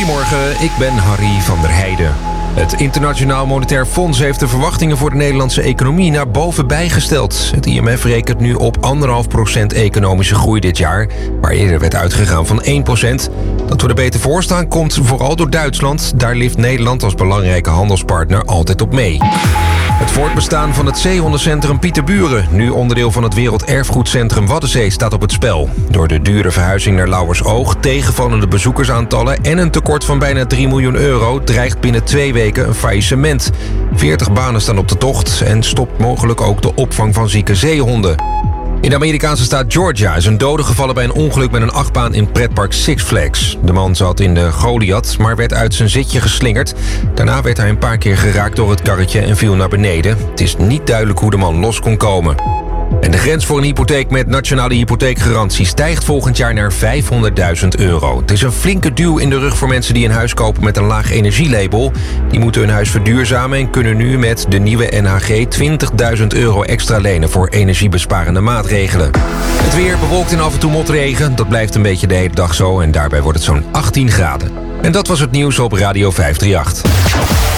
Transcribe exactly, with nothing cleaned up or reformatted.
Goedemorgen, ik ben Harry van der Heijden. Het Internationaal Monetair Fonds heeft de verwachtingen voor de Nederlandse economie naar boven bijgesteld. Het I M F rekent nu op anderhalf procent economische groei dit jaar, waar eerder werd uitgegaan van één procent. Dat we er beter voor staan komt vooral door Duitsland. Daar lift Nederland als belangrijke handelspartner altijd op mee. Het voortbestaan van het zeehondencentrum Pieterburen, nu onderdeel van het Werelderfgoedcentrum Waddenzee, staat op het spel. Door de dure verhuizing naar Lauwersoog, tegenvallende bezoekersaantallen en een tekort van bijna drie miljoen euro dreigt binnen twee weken een faillissement. veertig banen staan op de tocht en stopt mogelijk ook de opvang van zieke zeehonden. In de Amerikaanse staat Georgia is een dode gevallen bij een ongeluk met een achtbaan in pretpark Six Flags. De man zat in de Goliath, maar werd uit zijn zitje geslingerd. Daarna werd hij een paar keer geraakt door het karretje en viel naar beneden. Het is niet duidelijk hoe de man los kon komen. En de grens voor een hypotheek met nationale hypotheekgarantie stijgt volgend jaar naar vijfhonderdduizend euro. Het is een flinke duw in de rug voor mensen die een huis kopen met een laag energielabel. Die moeten hun huis verduurzamen en kunnen nu met de nieuwe N H G twintigduizend euro extra lenen voor energiebesparende maatregelen. Het weer bewolkt en af en toe motregen. Dat blijft een beetje de hele dag zo en daarbij wordt het zo'n achttien graden. En dat was het nieuws op Radio vijf drie acht.